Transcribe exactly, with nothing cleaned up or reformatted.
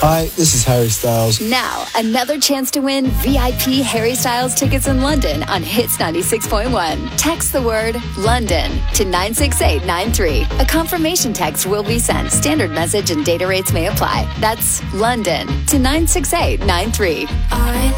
Hi, this is Harry Styles. Now, another chance to win V I P Harry Styles tickets in London on Hits ninety-six point one. Text the word London to nine six eight nine three. A confirmation text will be sent. Standard message and data rates may apply. That's London to nine six eight nine three.